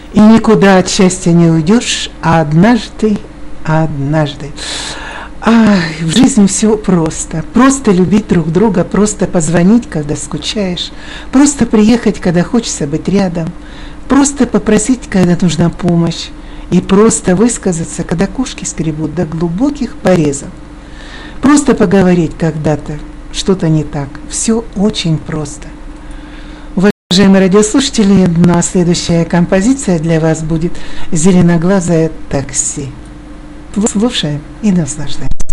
И никуда от счастья не уйдешь, а однажды. В жизни все просто. Просто любить друг друга, просто позвонить, когда скучаешь, просто приехать, когда хочется быть рядом, просто попросить, когда нужна помощь, и просто высказаться, когда кошки скребут до глубоких порезов. Просто поговорить когда-то, что-то не так. Все очень просто. Уважаемые радиослушатели, следующая композиция для вас будет «Зеленоглазое такси». Слушаем и наслаждаемся.